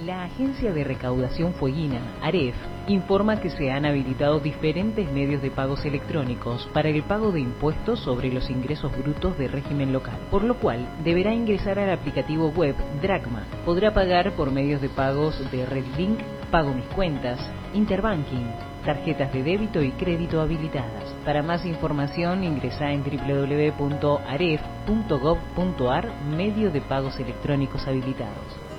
La Agencia de Recaudación Fueguina, AREF, informa que se han habilitado diferentes medios de pagos electrónicos para el pago de impuestos sobre los ingresos brutos de régimen local, por lo cual deberá ingresar al aplicativo web Dracma. Podrá pagar por medios de pagos de RedLink, Pago Mis Cuentas, Interbanking, tarjetas de débito y crédito habilitadas. Para más información ingresa en www.aref.gov.ar, medio de pagos electrónicos habilitados.